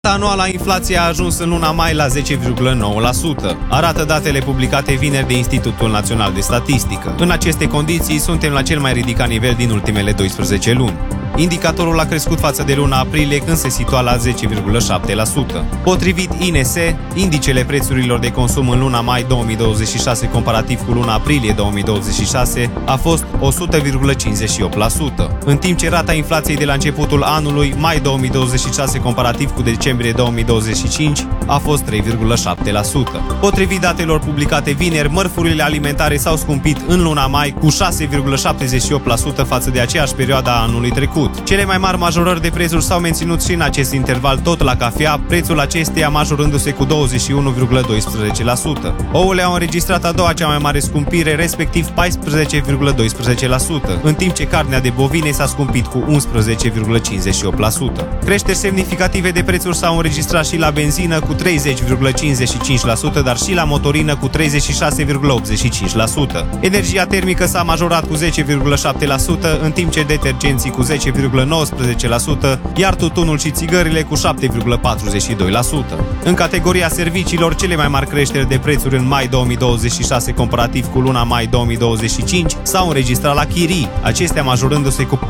Anuala inflației a ajuns în luna mai la 10,9%, arată datele publicate vineri de Institutul Național de Statistică. În aceste condiții, suntem la cel mai ridicat nivel din ultimele 12 luni. Indicatorul a crescut față de luna aprilie, când se situa la 10,7%. Potrivit INS, indicele prețurilor de consum în luna mai 2026 comparativ cu luna aprilie 2026 a fost 100,58%, în timp ce rata inflației de la începutul anului, mai 2026 comparativ cu decembrie 2025, a fost 3,7%. Potrivit datelor publicate vineri, mărfurile alimentare s-au scumpit în luna mai cu 6,78% față de aceeași perioadă a anului trecut. Cele mai mari majorări de prețuri s-au menținut și în acest interval tot la cafea, prețul acesteia majorându-se cu 21,12%. Ouăle au înregistrat a doua cea mai mare scumpire, respectiv 14,12%, în timp ce carnea de bovine s-a scumpit cu 11,58%. Creșteri semnificative de prețuri s-au înregistrat și la benzină cu 30,55%, dar și la motorină cu 36,85%. Energia termică s-a majorat cu 10,7%, în timp ce detergenții cu 10,19%, iar tutunul și țigările cu 7,42%. În categoria serviciilor, cele mai mari creșteri de prețuri în mai 2026 comparativ cu luna mai 2025 s-au înregistrat la chirii, acestea majorându-se cu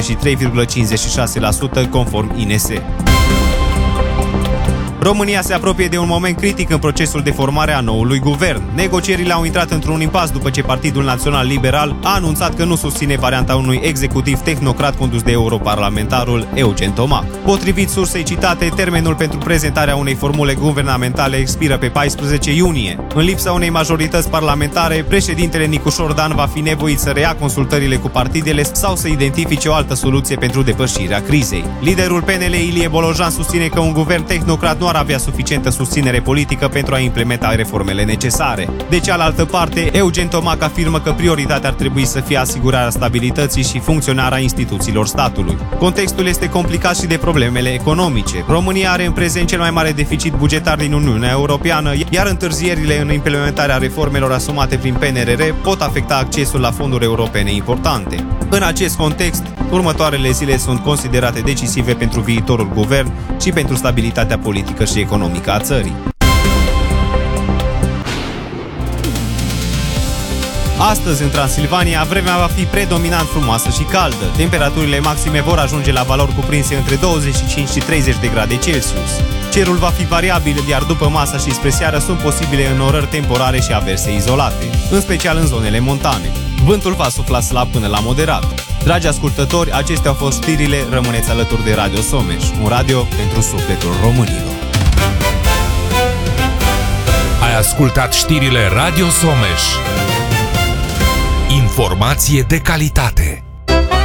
43,56% conform INS. România se apropie de un moment critic în procesul de formare a noului guvern. Negocierile au intrat într-un impas după ce Partidul Național Liberal a anunțat că nu susține varianta unui executiv tehnocrat condus de europarlamentarul Eugen Tomac. Potrivit sursei citate, termenul pentru prezentarea unei formule guvernamentale expiră pe 14 iunie. În lipsa unei majorități parlamentare, președintele Nicușor Dan va fi nevoit să reia consultările cu partidele sau să identifice o altă soluție pentru depășirea crizei. Liderul PNL, Ilie Bolojan, susține că un guvern tehnocrat nu ar avea suficientă susținere politică pentru a implementa reformele necesare. De cealaltă parte, Eugen Tomac afirmă că prioritatea ar trebui să fie asigurarea stabilității și funcționarea instituțiilor statului. Contextul este complicat și de problemele economice. România are în prezent cel mai mare deficit bugetar din Uniunea Europeană, iar întârzierile în implementarea reformelor asumate prin PNRR pot afecta accesul la fonduri europene importante. În acest context, următoarele zile sunt considerate decisive pentru viitorul guvern și pentru stabilitatea politică și economică a țării. Astăzi, în Transilvania, vremea va fi predominant frumoasă și caldă. Temperaturile maxime vor ajunge la valori cuprinse între 25 și 30 de grade Celsius. Cerul va fi variabil, iar după masa și spre seară sunt posibile înnorări temporare și averse izolate, în special în zonele montane. Vântul va sufla slab până la moderat. Dragi ascultători, acestea au fost știrile. Rămâneți alături de Radio Someș, un radio pentru sufletul românilor. Ai ascultat știrile Radio Someș. Informație de calitate.